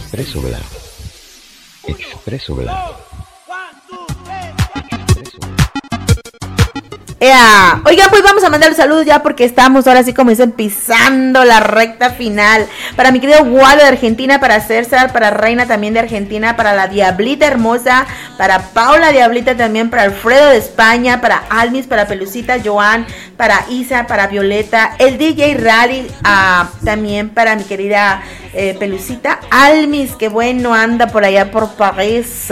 Expreso Blas. Expreso Blas. Oigan, pues vamos a mandar saludos ya porque estamos ahora sí, como dicen, pisando la recta final. Para mi querido Waldo de Argentina, para César, para Reina también de Argentina, para la Diablita hermosa, para Paula Diablita también, para Alfredo de España, para Almis, para Pelucita Joan, para Isa, para Violeta, el DJ Rally, también para mi querida Pelucita Almis, que bueno, anda por allá por París.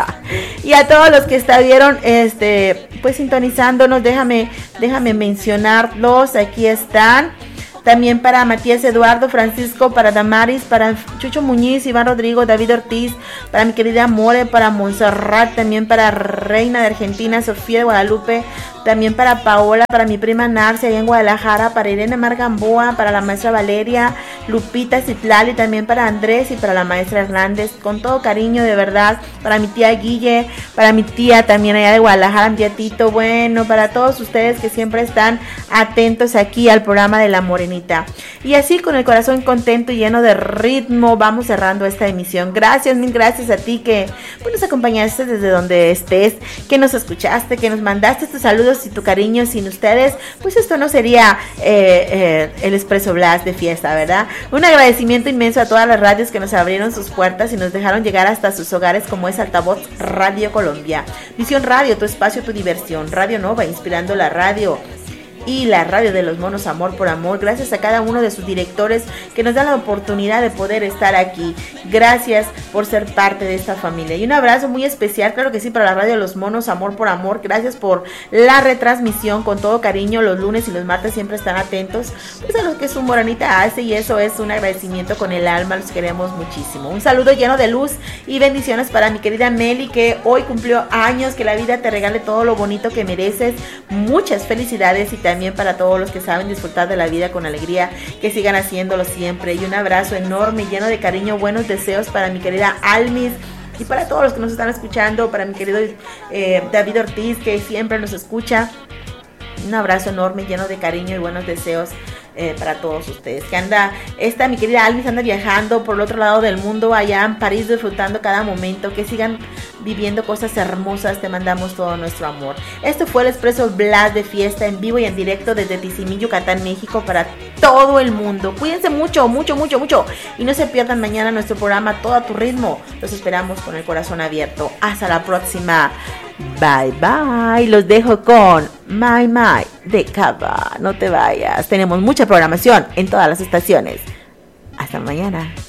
Y a todos los que estuvieron pues sintonizándonos, déjame mencionarlos, aquí están. También para Matías Eduardo, Francisco, para Damaris, para Chucho Muñiz, Iván Rodrigo, David Ortiz, para mi querida More, para Montserrat, también para Reina de Argentina, Sofía de Guadalupe, también para Paola, para mi prima Narcia allá en Guadalajara, para Irene Margamboa, para la maestra Valeria, Lupita Citlali, también para Andrés y para la maestra Hernández, con todo cariño, de verdad, para mi tía Guille, para mi tía también allá de Guadalajara, mi tía Tito, bueno, para todos ustedes que siempre están atentos aquí al programa de La Morenita. Y así, con el corazón contento y lleno de ritmo, vamos cerrando esta emisión. Gracias, mil gracias a ti que pues, nos acompañaste desde donde estés, que nos escuchaste, que nos mandaste tus saludos y tu cariño. Sin ustedes, pues esto no sería el Expreso Blas de fiesta, ¿verdad? Un agradecimiento inmenso a todas las radios que nos abrieron sus puertas y nos dejaron llegar hasta sus hogares, como es Altavoz Radio Colombia, Visión Radio, tu espacio, tu diversión, Radio Nova, inspirando la radio, y la radio de los monos Amor por Amor. Gracias a cada uno de sus directores que nos dan la oportunidad de poder estar aquí. Gracias por ser parte de esta familia. Y un abrazo muy especial, claro que sí, para la radio de los monos Amor por Amor. Gracias por la retransmisión, con todo cariño. Los lunes y los martes siempre están atentos pues a lo que su Morenita hace, y eso es un agradecimiento con el alma. Los queremos muchísimo. Un saludo lleno de luz y bendiciones para mi querida Meli, que hoy cumplió años. Que la vida te regale todo lo bonito que mereces. Muchas felicidades, y también para todos los que saben disfrutar de la vida con alegría, que sigan haciéndolo siempre. Y un abrazo enorme, lleno de cariño, buenos deseos para mi querida Almis, y para todos los que nos están escuchando, para mi querido David Ortiz, que siempre nos escucha. Un abrazo enorme, lleno de cariño y buenos deseos para todos ustedes. Que mi querida Almis anda viajando por el otro lado del mundo, allá en París, disfrutando cada momento. Que sigan viviendo cosas hermosas. Te mandamos todo nuestro amor. Esto fue el Expreso Blas de fiesta, en vivo y en directo desde Tizimín, Yucatán, México, para todo el mundo. Cuídense mucho, mucho, mucho, mucho, y no se pierdan mañana nuestro programa Todo a tu Ritmo. Los esperamos con el corazón abierto. Hasta la próxima. Bye bye. Los dejo con My de Cava. No te vayas. Tenemos mucha programación en todas las estaciones. Hasta mañana.